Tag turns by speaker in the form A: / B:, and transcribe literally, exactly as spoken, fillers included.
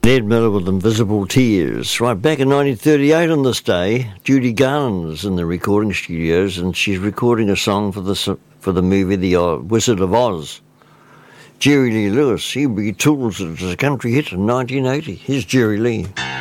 A: Ned Miller with Invisible Tears. Right, back in nineteen thirty-eight on this day, Judy Garland was in the recording studios and she's recording a song for the, for the movie The uh, Wizard of Oz. Jerry Lee Lewis, he retools it as a country hit in nineteen eighty. Here's Jerry Lee.